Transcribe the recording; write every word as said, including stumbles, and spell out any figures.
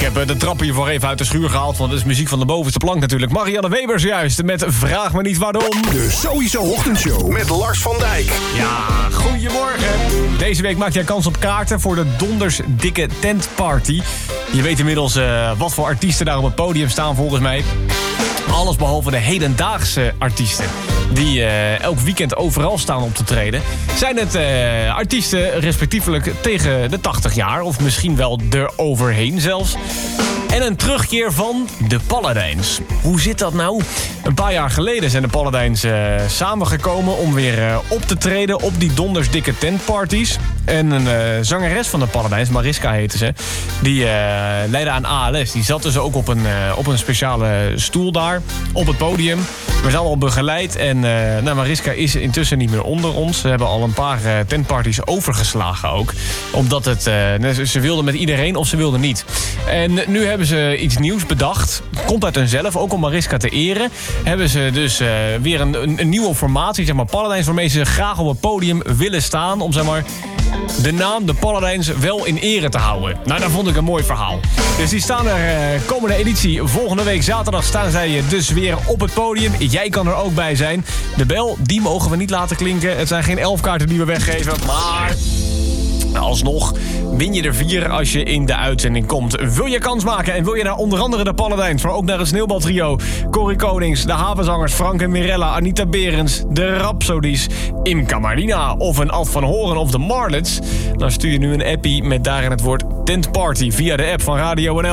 heb uh, de trappen hiervoor even uit de schuur gehaald, want het is muziek van de bovenste plank natuurlijk. Marianne Webers juist, met Vraag me niet waarom. De Sowieso Ochtendshow met Lars van Dijk. Ja, goedemorgen. Deze week maak jij kans op kaarten voor de Donders Dikke Tentparty. Je weet inmiddels uh, wat voor artiesten daar op het podium staan volgens mij. Alles behalve de hedendaagse artiesten die uh, elk weekend overal staan op te treden. Zijn het uh, artiesten respectievelijk tegen de tachtig jaar of misschien wel eroverheen zelfs. En een terugkeer van de Paladijns. Hoe zit dat nou? Een paar jaar geleden zijn de Paladijns uh, samengekomen om weer uh, op te treden op die Donders Dikke Tentparties. En een uh, zangeres van de Paladijns, Mariska heette ze, die uh, leidde aan A L S. Die zat dus ook op een, uh, op een speciale stoel daar, op het podium. We zijn allemaal begeleid en uh, nou, Mariska is intussen niet meer onder ons. Ze hebben al een paar uh, tentparties overgeslagen ook. Omdat het, uh, ze wilden met iedereen of ze wilden niet. En nu hebben ze iets nieuws bedacht. Komt uit hunzelf, ook om Mariska te eren. Hebben ze dus uh, weer een, een, een nieuwe formatie, zeg maar Paladijns, waarmee ze graag op het podium willen staan. Om zeg maar de naam de Paladijns wel in ere te houden. Nou, dat vond ik een mooi verhaal. Dus die staan er uh, komende editie. Volgende week zaterdag staan zij dus weer op het podium. Jij kan er ook bij zijn. De bel, die mogen we niet laten klinken. Het zijn geen elf kaarten die we weggeven. Maar alsnog win je er vier als je in de uitzending komt. Wil je kans maken en wil je naar onder andere de Paladijns, maar ook naar het Sneeuwbaltrio, Corrie Konings, de Havenzangers Frank en Mirella, Anita Berends, de Rhapsodies, Imka Marina of een Ad van Horen of de Marlets, dan stuur je nu een appie met daarin het woord Tentparty via de app van Radio N L.